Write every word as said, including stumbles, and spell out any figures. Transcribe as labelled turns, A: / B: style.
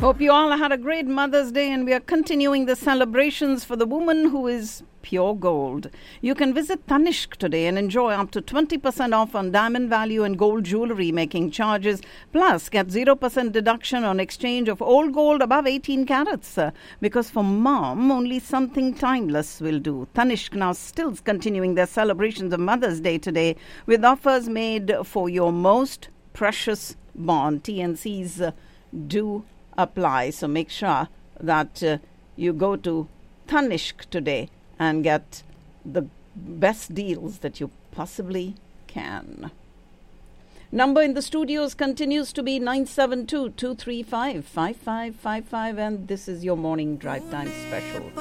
A: Hope you all had a great Mother's Day, and we are continuing the celebrations for the woman who is pure gold. You can visit Tanishq today and enjoy up to twenty percent off on diamond value and gold jewelry making charges. Plus, get zero percent deduction on exchange of old gold above eighteen carats. Uh, because for mom, only something timeless will do. Tanishq now still continuing their celebrations of Mother's Day today with offers made for your most precious bond. T N Cs uh, do apply. So make sure that uh, you go to Tanishq today and get the best deals that you possibly can. Number in the studios continues to be nine seven two, two three five, five five five five, and this is your morning drive time special.